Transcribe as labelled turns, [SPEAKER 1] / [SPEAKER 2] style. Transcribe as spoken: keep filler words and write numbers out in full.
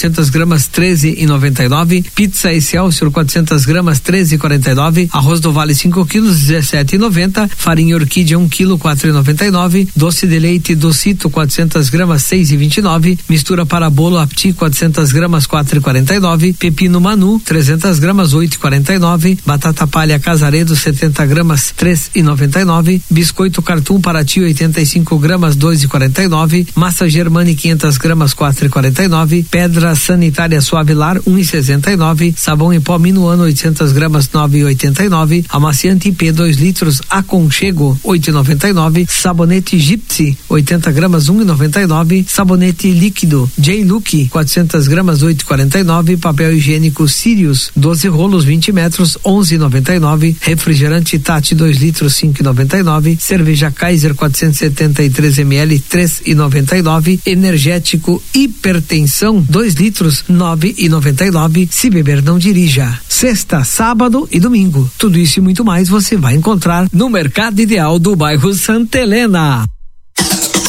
[SPEAKER 1] quatrocentas gramas, treze e noventa e nove. Pizza Excelsior quatrocentas gramas, treze e quarenta e nove. Arroz do Vale cinco quilos, dezessete e noventa. Farinha Orquídea um quilo, quatro e noventa e nove. Doce de leite Docito quatrocentas gramas, seis e vinte e nove. Mistura para bolo Apti quatrocentas gramas, quatro e quarenta e nove. Pepino Manu trezentas gramas, oito e quarenta e nove. Batata palha Casaredo setenta gramas, três e noventa e nove. Biscoito Cartum Paraty oitenta e cinco gramas, dois e quarenta e nove. Massa Germani quinhentas gramas, quatro e quarenta e nove. Pedra Sanitária Suavilar um e sessenta e nove. Sabão em pó Minuano oitocentas gramas, nove e oitenta e nove. Amaciante I P dois litros Aconchego oito e noventa e nove. Sabonete Gypsy oitenta gramas, um e noventa e nove. Sabonete líquido J-Look quatrocentas gramas, oito e quarenta e nove. Papel higiênico Sirius doze rolos, vinte metros, onze e noventa e nove. Refrigerante Tati dois litros, cinco e noventa e nove. Cerveja Kaiser quatrocentos e setenta e três mililitros, três e noventa e nove. Energético Hipertensão dois litros, nove e noventa e nove. Se beber não dirija. Sexta, sábado e domingo. Tudo isso e muito mais você vai encontrar no Mercado Ideal do bairro Santa Helena.